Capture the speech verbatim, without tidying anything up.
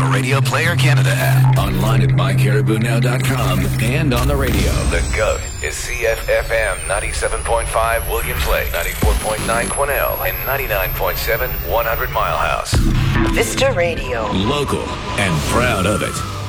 the Radio Player Canada app, online at my caribou now dot com, and on the radio. The GOAT is C F F M ninety-seven point five Williams Lake, ninety-four point nine Quesnel, and ninety-nine point seven one hundred Mile House. Vista Radio. Local and proud of it.